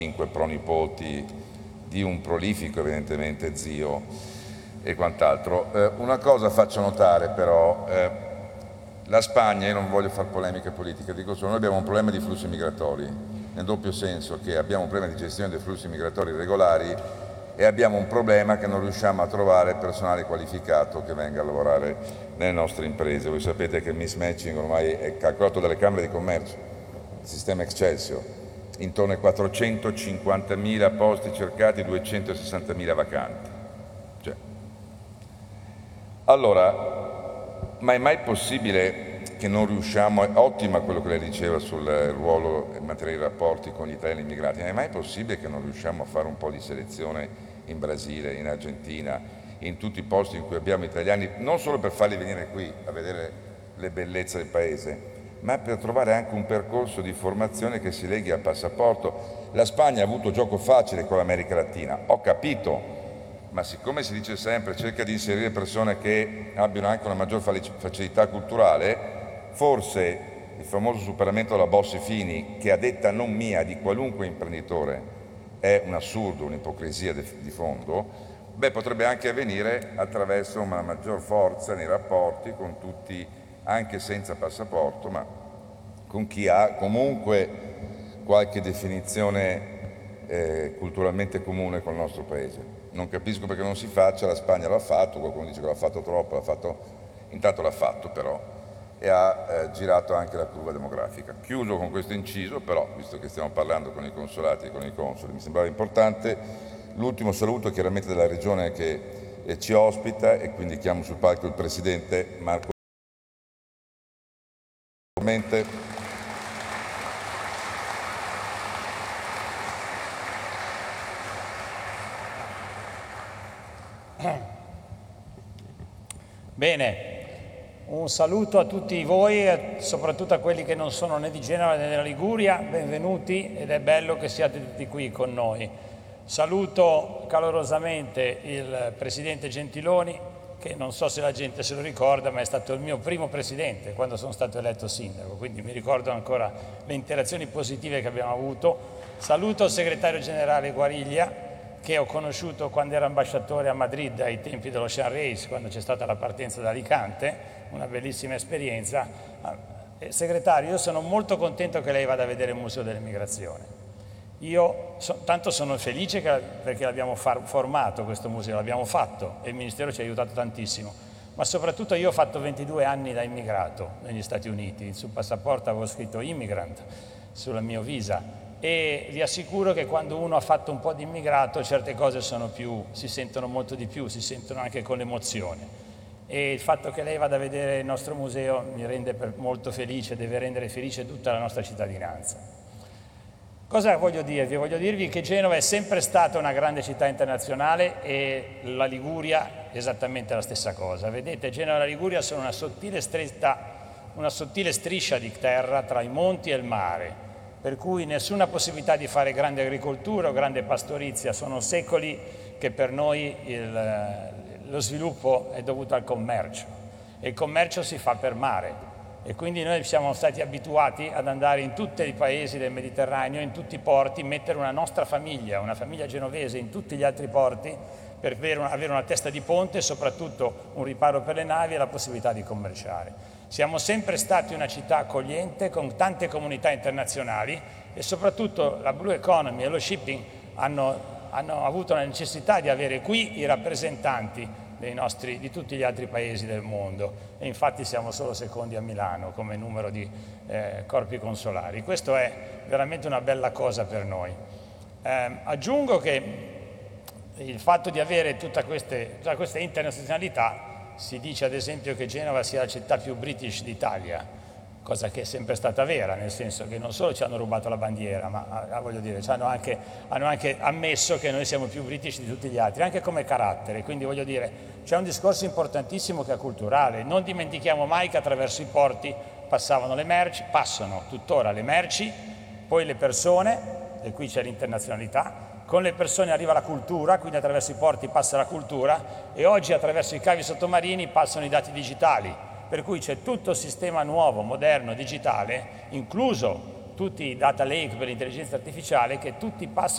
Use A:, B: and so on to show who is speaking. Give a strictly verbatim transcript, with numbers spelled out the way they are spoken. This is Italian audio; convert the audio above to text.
A: cinque pronipoti di un prolifico evidentemente zio e quant'altro. Eh, una cosa faccio notare però, eh, la Spagna, io non voglio fare polemiche politiche, dico solo, noi abbiamo un problema di flussi migratori, nel doppio senso che abbiamo un problema di gestione dei flussi migratori regolari e abbiamo un problema che non riusciamo a trovare personale qualificato che venga a lavorare nelle nostre imprese. Voi sapete che il mismatching ormai è calcolato dalle camere di commercio, il sistema Excelsior, intorno ai quattrocentocinquantamila posti cercati, duecentosessantamila vacanti. Cioè. Allora, ma è mai possibile che non riusciamo, è ottima quello che lei diceva sul ruolo in materia di rapporti con gli italiani immigrati, ma è mai possibile che non riusciamo a fare un po' di selezione in Brasile, in Argentina, in tutti i posti in cui abbiamo italiani, non solo per farli venire qui a vedere le bellezze del paese, ma per trovare anche un percorso di formazione che si leghi al passaporto. La Spagna ha avuto gioco facile con l'America Latina, ho capito, ma siccome si dice sempre cerca di inserire persone che abbiano anche una maggior facilità culturale, forse il famoso superamento della Bossi-Fini, che a detta non mia, di qualunque imprenditore, è un assurdo, un'ipocrisia di fondo, beh, potrebbe anche avvenire attraverso una maggior forza nei rapporti con tutti, anche senza passaporto, ma con chi ha comunque qualche definizione eh, culturalmente comune col nostro paese. Non capisco perché non si faccia, la Spagna l'ha fatto, qualcuno dice che l'ha fatto troppo, l'ha fatto, intanto l'ha fatto però, e ha eh, girato anche la curva demografica. Chiuso con questo inciso, però, visto che stiamo parlando con i consolati e con i consoli, mi sembrava importante l'ultimo saluto chiaramente della regione che eh, ci ospita, e quindi chiamo sul palco il Presidente Marco.
B: Bene, un saluto a tutti voi e soprattutto a quelli che non sono né di Genova né della Liguria, benvenuti, ed è bello che siate tutti qui con noi. Saluto calorosamente il Presidente Gentiloni, che non so se la gente se lo ricorda, ma è stato il mio primo presidente quando sono stato eletto sindaco, quindi mi ricordo ancora le interazioni positive che abbiamo avuto. Saluto il segretario generale Guariglia, che ho conosciuto quando era ambasciatore a Madrid ai tempi dell'Ocean Race, quando c'è stata la partenza da Alicante, una bellissima esperienza. Eh, segretario, io sono molto contento che lei vada a vedere il Museo dell'Immigrazione. Io so, tanto sono felice che, perché l'abbiamo formato questo museo, l'abbiamo fatto e il Ministero ci ha aiutato tantissimo, ma soprattutto io ho fatto ventidue anni da immigrato negli Stati Uniti, sul passaporto avevo scritto immigrant sulla mia visa, e vi assicuro che quando uno ha fatto un po' di immigrato certe cose sono più, si sentono molto di più, si sentono anche con l'emozione, e il fatto che lei vada a vedere il nostro museo mi rende molto felice, deve rendere felice tutta la nostra cittadinanza. Cosa voglio dirvi? Voglio dirvi che Genova è sempre stata una grande città internazionale e la Liguria esattamente la stessa cosa. Vedete, Genova e la Liguria sono una sottile, stretta, una sottile striscia di terra tra i monti e il mare, per cui nessuna possibilità di fare grande agricoltura o grande pastorizia. Sono secoli che per noi il, lo sviluppo è dovuto al commercio e il commercio si fa per mare. E quindi noi siamo stati abituati ad andare in tutti i paesi del Mediterraneo, in tutti i porti, mettere una nostra famiglia, una famiglia genovese in tutti gli altri porti per avere una, avere una testa di ponte e soprattutto un riparo per le navi e la possibilità di commerciare. Siamo sempre stati una città accogliente con tante comunità internazionali e soprattutto la Blue Economy e lo shipping hanno, hanno avuto la necessità di avere qui i rappresentanti Dei nostri, di tutti gli altri paesi del mondo, e infatti siamo solo secondi a Milano come numero di eh, corpi consolari. Questo è veramente una bella cosa per noi. Eh, aggiungo che il fatto di avere tutta queste, tutta questa internazionalità, si dice ad esempio che Genova sia la città più British d'Italia, cosa che è sempre stata vera, nel senso che non solo ci hanno rubato la bandiera, ma ah, voglio dire, ci hanno anche, hanno anche ammesso che noi siamo più British di tutti gli altri, anche come carattere. Quindi voglio dire, c'è un discorso importantissimo che è culturale. Non dimentichiamo mai che attraverso i porti passavano le merci, passano tuttora le merci, poi le persone, e qui c'è l'internazionalità, con le persone arriva la cultura, quindi attraverso i porti passa la cultura, e oggi attraverso i cavi sottomarini passano i dati digitali. Per cui c'è tutto il sistema nuovo, moderno, digitale, incluso tutti i data lake per l'intelligenza artificiale, che tutti passano